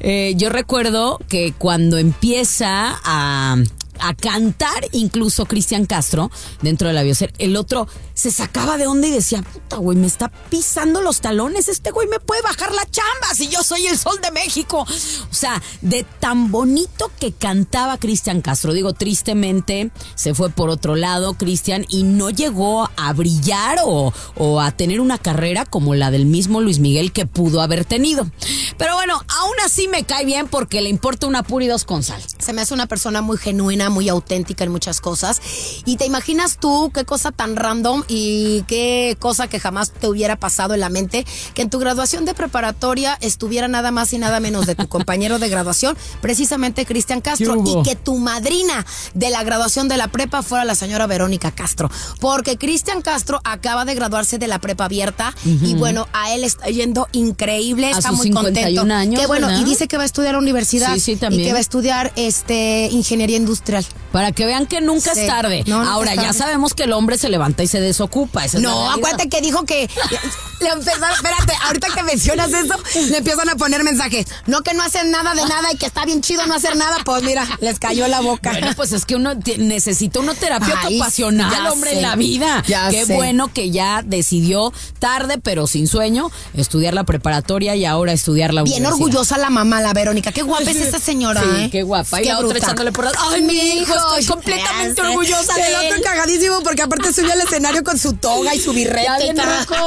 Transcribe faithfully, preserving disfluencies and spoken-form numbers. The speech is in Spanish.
Eh, yo recuerdo que cuando empieza a... a cantar incluso Cristian Castro dentro de la Bioser, el otro se sacaba de onda y decía, puta güey, me está pisando los talones, este güey me puede bajar la chamba si yo soy el Sol de México. O sea, de tan bonito que cantaba Cristian Castro, digo, tristemente se fue por otro lado Cristian y no llegó a brillar o, o a tener una carrera como la del mismo Luis Miguel que pudo haber tenido. Pero bueno, aún así me cae bien porque le importa una pura y dos con sal. Se me hace una persona muy genuina, muy auténtica en muchas cosas. Y te imaginas tú qué cosa tan random y qué cosa que jamás te hubiera pasado en la mente, que en tu graduación de preparatoria estuviera nada más y nada menos de tu compañero de graduación, precisamente Cristian Castro, y que tu madrina de la graduación de la prepa fuera la señora Verónica Castro. Porque Cristian Castro acaba de graduarse de la prepa abierta, uh-huh. y bueno, a él está yendo increíble, a está sus muy contento. Años, que bueno, ¿verdad? y dice que va a estudiar a la universidad, sí, sí, también. y que va a estudiar este ingeniería industrial. Para que vean que nunca sí. es tarde. No, no Ahora, es tarde. Ya sabemos que el hombre se levanta y se desocupa. Esa no, es acuérdate que dijo que... le empezaron, espérate, ahorita que mencionas eso, le empiezan a poner mensajes. No, que no hacen nada de nada y que está bien chido no hacer nada. Pues mira, les cayó la boca. Bueno, pues es que uno t- necesita una terapia Ay, ocupacional, hombre, sé. En la vida. Ya Qué sé. bueno que ya decidió tarde, pero sin sueño, estudiar la preparatoria y ahora estudiar la bien universidad. Bien orgullosa la mamá, la Verónica. Qué guapa es esa señora, sí, ¿eh? qué guapa. Y qué la bruta. otra echándole por... Ay, mi hijo, estoy completamente orgullosa de él. El otro cagadísimo porque aparte subió al escenario con su toga y su birrete y todo.